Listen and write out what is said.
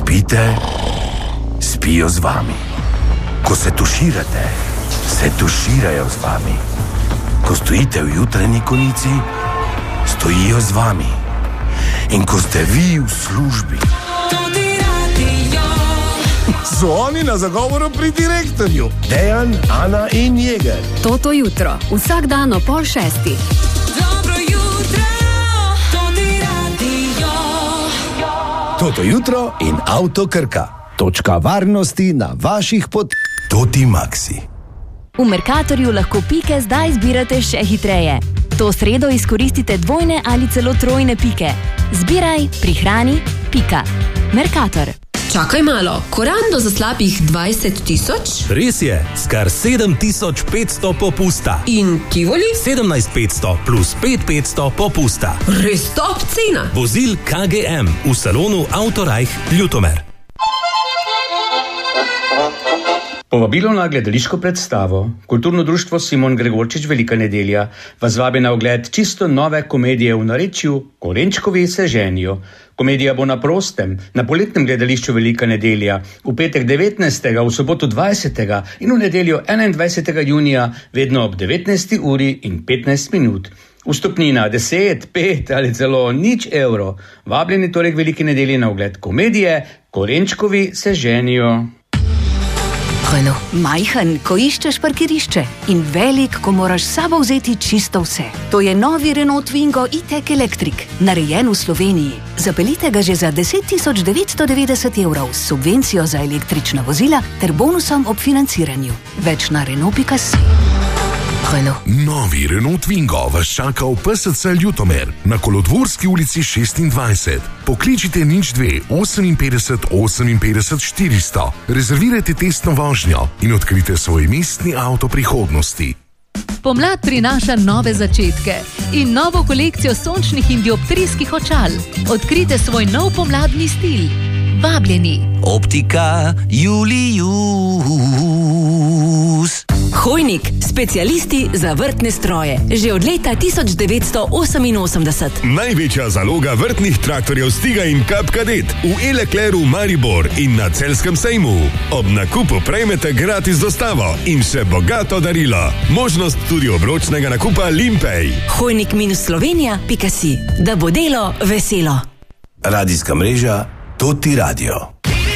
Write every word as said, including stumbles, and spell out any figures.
spite, spijo z vami. Ko se tuširate, se tuširajo z vami. Ko stojite v jutranji konici, stojijo z vami. In ko ste vi v službi, so oni na zagovoru pri direktorju. Dejan, Ana in Jeger. Toto jutro, vsak dan o pol šestih. Dobro jutro, Toti radio. Toto jutro in Avto Krka. Točka varnosti na vaših pot. Toti Maxi. V Mercatorju lahko pike zdaj zbirate še hitreje. To sredo izkoristite dvojne ali celo trojne pike. Zbiraj, prihrani, pika. Mercator. Čakaj malo, korando za slabih dvajset tisoč? Res je, skar sedem tisoč petsto popusta. In Tivoli? sedemnajst tisoč petsto plus pet tisoč petsto popusta. Res top cena. Vozil K G M v salonu Autorajh Ljutomer. Povabilo na gledališko predstavo Kulturno društvo Simon Gregorčič Velika nedelja vas vabi na ogled čisto nove komedije v narečju Korenčkovi se ženijo. Komedija bo na prostem, na poletnem gledališču Velika nedelja, v petek devetnajstega, v soboto dvajsetega in v nedeljo enaindvajsetega junija, vedno ob devetnajsti uri in petnajst minut. Vstopnina deset, pet ali celo nič evrov. Vabljeni torej k Veliki nedelji na ogled komedije Korenčkovi se ženijo. Renault. Majhen, ko iščeš parkirišče in velik, ko moraš s sabo vzeti čisto vse. To je novi Renault Twingo e-tech Electric, narejen v Sloveniji. Zapeljite ga že za deset tisoč devetsto devetdeset evrov s subvencijo za električna vozila ter bonusom ob financiranju. Več na Renault pika si. Renault. Novi Renault Twingo vas čaka v P S C Ljutomer na Kolodvorski ulici šestindvajset. Pokličite nič dve oseminpetdeset oseminpetdeset štiristo. Rezervirajte testno vožnjo in odkrite svoj mestni avto prihodnosti. Pomlad prinaša nove začetke in novo kolekcijo sončnih in dioptrijskih očal. Odkrite svoj nov pomladni stil. Vabljeni. Optika Julius. Hojnik, specialisti za vrtne stroje. Že od leta tisoč devetsto oseminosemdeset. Največja zaloga vrtnih traktorjev Stiga in Cup Cadet v E-Leclercu Maribor in na Celjskem sejmu. Ob nakupu prejmete gratis dostavo in še bogato darilo. Možnost tudi obročnega nakupa Limpej. Hojnik minus Slovenija pika si. Da bo delo veselo. Radijska mreža Toti radio.